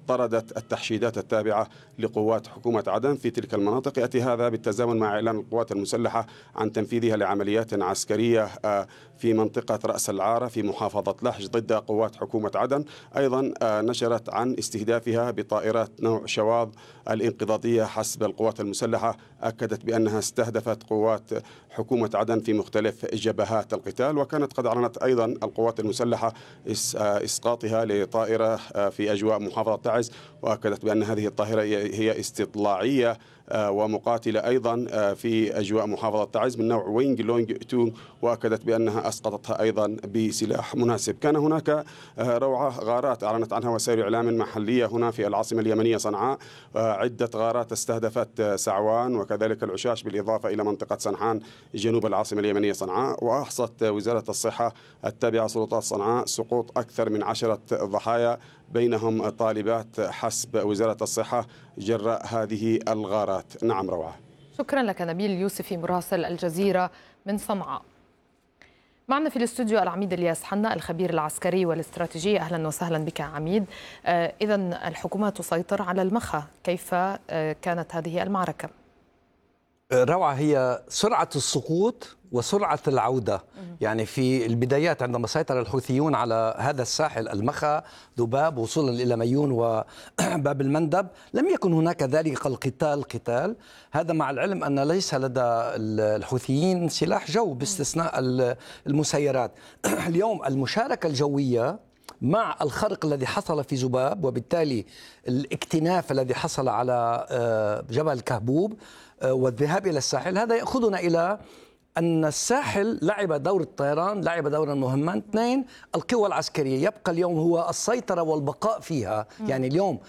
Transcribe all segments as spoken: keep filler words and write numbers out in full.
طردت التحشيدات التابعة لقوات حكومة عدن في تلك المناطق. يأتي هذا بالتزامن مع إعلان القوات المسلحة عن تنفيذها لعمليات عسكرية في منطقة رأس العارة في محافظة لحج ضد قوات حكومة عدن. أيضا نشرت عن استهدافها بطائرات نوع شواظ الانقضاضية. حسب القوات المسلحة أكدت بأنها استهدفت قوات حكومة عدن في مختلف جبهات القتال. وكانت قد أعلنت أيضا القوات المسلحة إسقاطها لطائرة في أجواء محافظة تعز، وأكدت بأن هذه الطائرة هي استطلاعية ومقاتلة أيضا في أجواء محافظة تعز من نوع وينج لونج اثنين، وأكدت بأنها أسقطتها أيضا بسلاح مناسب. كان هناك روعة غارات أعلنت عنها وسائل إعلام محلية هنا في العاصمة اليمنية صنعاء، عدة غارات استهدفت سعوان وكذلك العشاش بالإضافة إلى منطقة سنحان جنوب العاصمة اليمنية صنعاء. وأحصت وزارة الصحة التابعة سلطات صنعاء سقوط أكثر من عشرة ضحايا بينهم طالبات حسب وزارة الصحة جراء هذه الغارات. نعم روعة. شكرا لك نبيل يوسفي مراسل الجزيرة من صنعاء. معنا في الاستوديو العميد الياس حنا الخبير العسكري والاستراتيجي. أهلا وسهلا بك عميد. آه إذا الحكومة تسيطر على المخا، كيف آه كانت هذه المعركة؟ روعة، هي سرعة السقوط وسرعة العودة. يعني في البدايات عندما سيطر الحوثيون على هذا الساحل المخا ذباب وصولا إلى ميون وباب المندب لم يكن هناك ذلك القتال قتال هذا، مع العلم أن ليس لدى الحوثيين سلاح جو باستثناء المسيرات. اليوم المشاركة الجوية مع الخرق الذي حصل في ذباب وبالتالي الاكتناف الذي حصل على جبل كهبوب والذهاب إلى الساحل، هذا يأخذنا إلى أن الساحل لعب دور الطيران، لعب دورا مهما. اثنين، القوى العسكرية يبقى اليوم هو السيطرة والبقاء فيها. م. يعني اليوم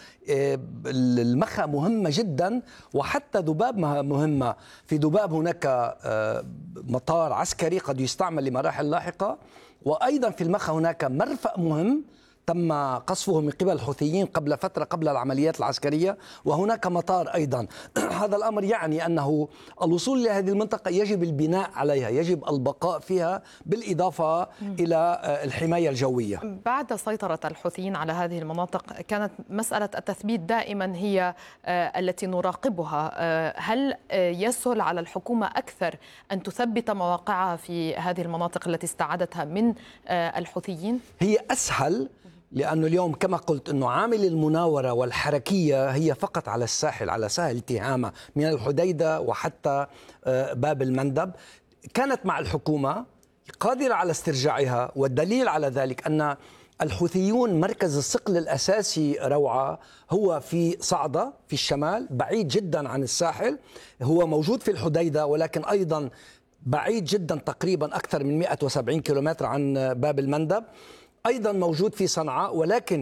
المخا مهمة جدا، وحتى ذباب مهمة. في ذباب هناك مطار عسكري قد يستعمل لمراحل لاحقة، وأيضا في المخا هناك مرفأ مهم تم قصفه من قبل الحوثيين قبل فترة قبل العمليات العسكرية، وهناك مطار أيضا. هذا الأمر يعني أنه الوصول إلى هذه المنطقة يجب البناء عليها، يجب البقاء فيها بالإضافة م. إلى الحماية الجوية. بعد سيطرة الحوثيين على هذه المناطق كانت مسألة التثبيت دائما هي التي نراقبها. هل يسهل على الحكومة أكثر أن تثبت مواقعها في هذه المناطق التي استعادتها من الحوثيين؟ هي أسهل، لأنه اليوم كما قلت أنه عامل المناورة والحركية هي فقط على الساحل، على ساحل تهامة من الحديدة وحتى باب المندب. كانت مع الحكومة قادرة على استرجاعها، والدليل على ذلك أن الحوثيون مركز الثقل الأساسي روعة هو في صعدة في الشمال بعيد جدا عن الساحل، هو موجود في الحديدة ولكن أيضا بعيد جدا تقريبا أكثر من مئة وسبعين كيلومتر عن باب المندب. أيضا موجود في صنعاء، ولكن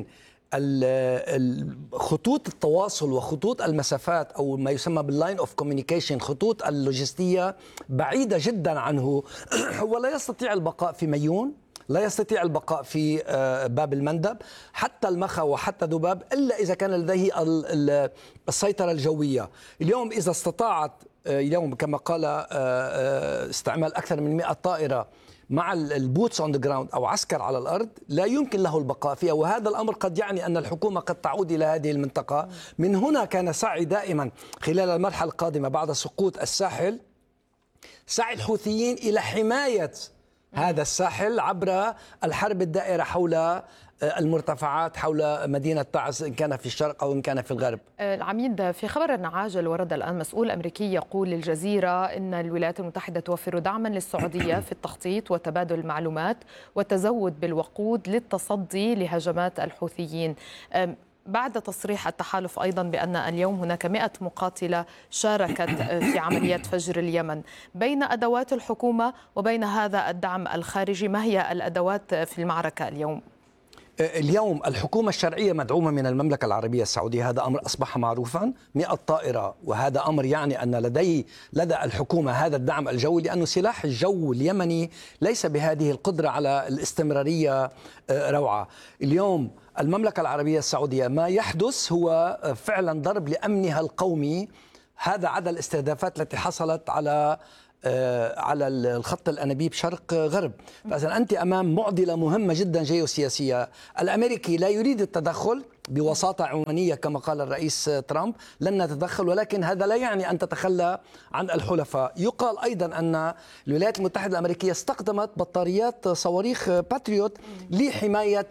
خطوط التواصل وخطوط المسافات أو ما يسمى باللاين اوف كوميونيكيشن، خطوط اللوجستية بعيدة جدا عنه. هو لا يستطيع البقاء في ميون، لا يستطيع البقاء في باب المندب، حتى المخا وحتى ذباب، إلا إذا كان لديه السيطرة الجوية. اليوم إذا استطاعت اليوم كما قال استعمال أكثر من مئة طائرة مع البوتس اون ذا جراوند او عسكر على الارض، لا يمكن له البقاء فيها، وهذا الامر قد يعني ان الحكومه قد تعود الى هذه المنطقه. من هنا كان سعي دائما خلال المرحله القادمه بعد سقوط الساحل، سعي الحوثيين الى حمايه هذا الساحل عبر الحرب الدائرة حول المرتفعات حول مدينة تعز إن كان في الشرق أو إن كان في الغرب. العميد، في خبر عاجل ورد الآن مسؤول أمريكي يقول للجزيرة إن الولايات المتحدة توفر دعما للسعودية في التخطيط وتبادل المعلومات والتزود بالوقود للتصدي لهجمات الحوثيين، بعد تصريح التحالف أيضا بأن اليوم هناك مئة مقاتلة شاركت في عمليات فجر اليمن. بين أدوات الحكومة وبين هذا الدعم الخارجي، ما هي الأدوات في المعركة اليوم؟ اليوم الحكومة الشرعية مدعومة من المملكة العربية السعودية، هذا أمر أصبح معروفا. مئة طائرة، وهذا أمر يعني أن لدي لدى الحكومة هذا الدعم الجوي، لأنه سلاح الجو اليمني ليس بهذه القدرة على الاستمرارية. روعة، اليوم المملكة العربية السعودية ما يحدث هو فعلا ضرب لأمنها القومي. هذا عدا الاستهدافات التي حصلت على على الخط الأنابيب شرق غرب. فإذا أنت أمام معضلة مهمة جدا جيوسياسية. الأمريكي لا يريد التدخل، بوساطة عمانية كما قال الرئيس ترامب لن نتدخل، ولكن هذا لا يعني أن تتخلى عن الحلفاء. يقال أيضا أن الولايات المتحدة الأمريكية استخدمت بطاريات صواريخ باتريوت لحماية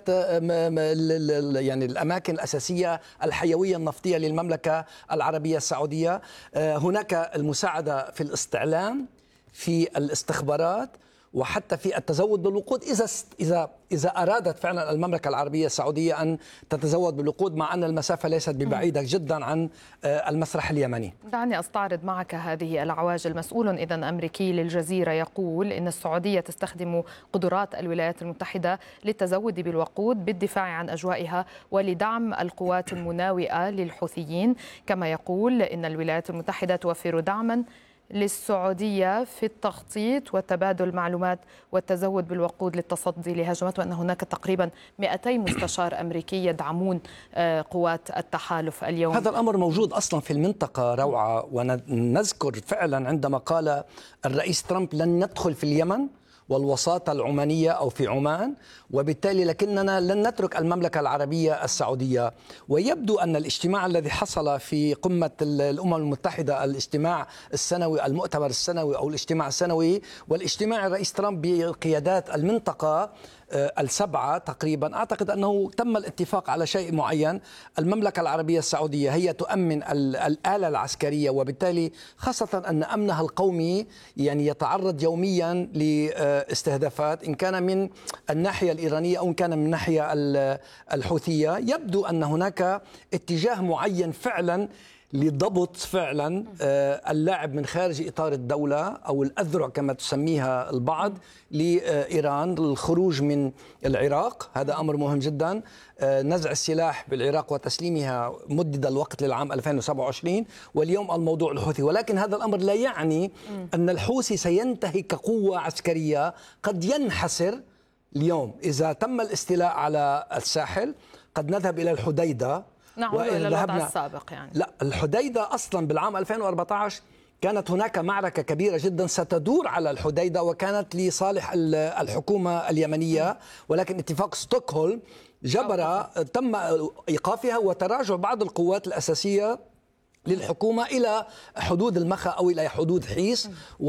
يعني الأماكن الأساسية الحيوية النفطية للمملكة العربية السعودية. هناك المساعدة في الاستعلام، في الاستخبارات، وحتى في التزود بالوقود إذا إذا إذا أرادت فعلا المملكة العربية السعودية أن تتزود بالوقود، مع أن المسافة ليست ببعيدة جدا عن المسرح اليمني. دعني أستعرض معك هذه العواجل. مسؤول إذن أمريكي للجزيرة يقول إن السعودية تستخدم قدرات الولايات المتحدة للتزود بالوقود بالدفاع عن أجوائها ولدعم القوات المناوئة للحوثيين. كما يقول إن الولايات المتحدة توفر دعما للسعودية في التخطيط وتبادل المعلومات والتزود بالوقود للتصدي لهجمات، وأن هناك تقريبا مئتي مستشار أمريكي يدعمون قوات التحالف اليوم. هذا الأمر موجود أصلا في المنطقة روعة، ونذكر فعلا عندما قال الرئيس ترامب لن ندخل في اليمن والوساطة العمانية أو في عمان، وبالتالي لكننا لن نترك المملكة العربية السعودية. ويبدو أن الاجتماع الذي حصل في قمة الأمم المتحدة، الاجتماع السنوي، المؤتمر السنوي أو الاجتماع السنوي، والاجتماع الرئيس ترامب بقيادات المنطقة السبعة تقريبا، أعتقد أنه تم الاتفاق على شيء معين. المملكة العربية السعودية هي تؤمن الآلة العسكرية، وبالتالي خاصة أن أمنها القومي يعني يتعرض يوميا لاستهدافات، إن كان من الناحية الإيرانية أو إن كان من الناحية الحوثية. يبدو أن هناك اتجاه معين فعلا لضبط فعلا اللعب من خارج إطار الدولة أو الأذرع كما تسميها البعض لإيران، الخروج من العراق. هذا أمر مهم جدا. نزع السلاح بالعراق وتسليمها مدد الوقت للعام ألفين وسبعة وعشرين، واليوم الموضوع الحوثي. ولكن هذا الأمر لا يعني أن الحوثي سينتهي كقوة عسكرية، قد ينحسر اليوم إذا تم الاستيلاء على الساحل. قد نذهب إلى الحديدة، نعود إلى الوضع السابق. يعني لا، الحديدة أصلا بالعام ألفين وأربعة عشر كانت هناك معركة كبيرة جدا ستدور على الحديدة، وكانت لصالح الحكومة اليمنية، ولكن اتفاق ستوكهولم جبر تم إيقافها وتراجع بعض القوات الأساسية للحكومة إلى حدود المخا أو إلى حدود حيس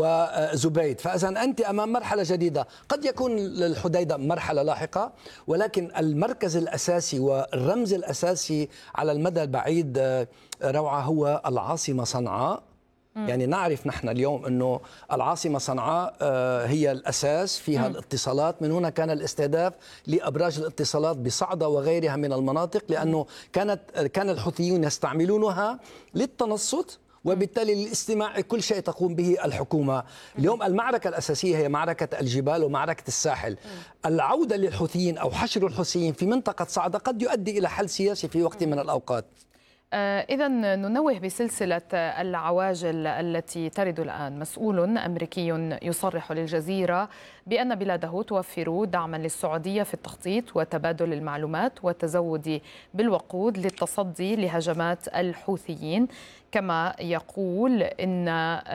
وزبيد. فإذا أنت أمام مرحلة جديدة، قد يكون الحديدة مرحلة لاحقة، ولكن المركز الأساسي والرمز الأساسي على المدى البعيد روعة هو العاصمة صنعاء. يعني نعرف نحن اليوم أنه العاصمة صنعاء هي الأساس، فيها الاتصالات. من هنا كان الاستهداف لأبراج الاتصالات بصعدة وغيرها من المناطق، لأنه كانت كان الحوثيون يستعملونها للتنصت، وبالتالي للاستماع كل شيء تقوم به الحكومة. اليوم المعركة الأساسية هي معركة الجبال ومعركة الساحل. العودة للحوثيين أو حشر الحوثيين في منطقة صعدة قد يؤدي إلى حل سياسي في وقت من الأوقات. إذا ننوه بسلسلة العواجل التي ترد الآن. مسؤول أمريكي يصرح للجزيرة بأن بلاده توفر دعما للسعودية في التخطيط وتبادل المعلومات والتزود بالوقود للتصدي لهجمات الحوثيين. كما يقول إن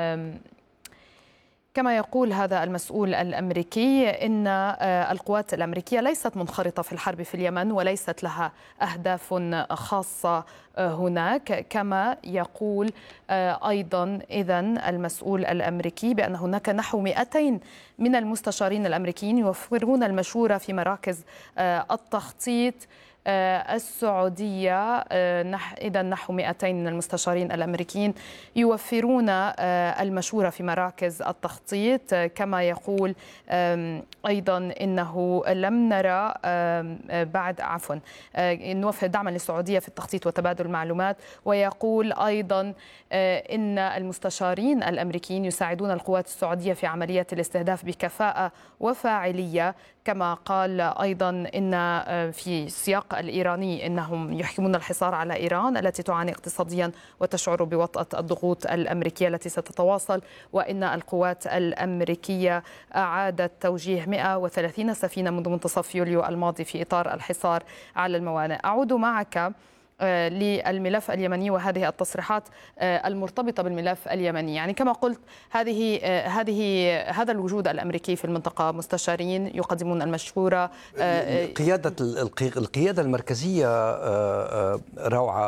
كما يقول هذا المسؤول الأمريكي إن القوات الأمريكية ليست منخرطة في الحرب في اليمن وليست لها أهداف خاصة هناك. كما يقول أيضا إذن المسؤول الأمريكي بأن هناك نحو مئتين من المستشارين الأمريكيين يوفرون المشورة في مراكز التخطيط السعودية. إذا نحو مئتين من المستشارين الأمريكيين يوفرون المشورة في مراكز التخطيط. كما يقول أيضا إنه لم نرى بعد عفوا نوفر دعما للسعودية في التخطيط وتبادل المعلومات. ويقول أيضا إن المستشارين الأمريكيين يساعدون القوات السعودية في عملية الاستهداف بكفاءة وفاعلية. كما قال أيضا إن في سياق الإيراني إنهم يحكمون الحصار على إيران التي تعاني اقتصاديا وتشعر بوطأة الضغوط الأمريكية التي ستتواصل، وإن القوات الأمريكية أعادت توجيه مئة وثلاثين سفينة منذ منتصف يوليو الماضي في إطار الحصار على الموانئ. أعود معك للملف اليمني وهذه التصريحات المرتبطة بالملف اليمني. يعني كما قلت هذه هذه هذا الوجود الأمريكي في المنطقة، مستشارين يقدمون المشورة. قيادة القيادة المركزية روعة